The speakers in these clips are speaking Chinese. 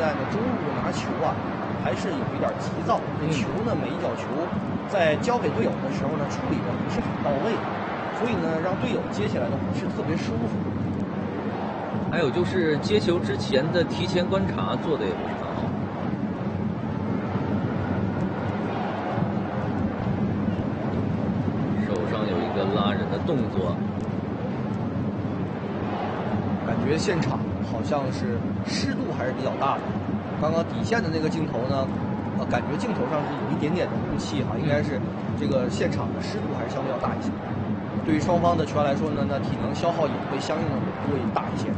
在呢中路拿球啊，还是有一点急躁。这球呢，每一脚球在交给队友的时候呢，处理的不是很到位，所以呢，让队友接起来都不是特别舒服。 还有就是接球之前的提前观察做的也不是很好。手上有一个拉人的动作， 感觉现场好像是湿度还是比较大的。刚刚底线的那个镜头呢，感觉镜头上是有一点点的雾气哈，应该是这个现场的湿度还是相对要大一些。对于双方的球员来说呢，那体能消耗也会相应的会大一些。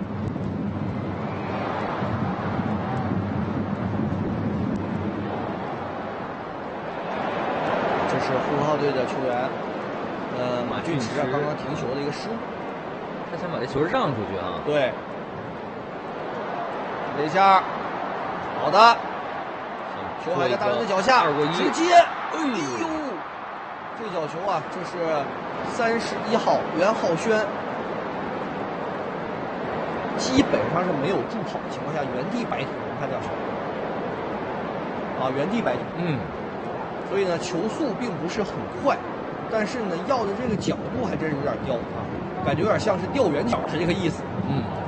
这是呼和浩特队的球员，马俊驰刚刚停球的一个失误。 他想把这球让出去啊。 对，这一下，好的，球还在大人的脚下，直接，哎呦，这脚球啊，这是31号袁浩轩，基本上是没有助跑的情况下原地摆腿，看这球，啊，原地摆腿，所以呢，球速并不是很快，但是呢，要的这个角度还真是有点刁啊，感觉有点像是吊圆角是这个意思。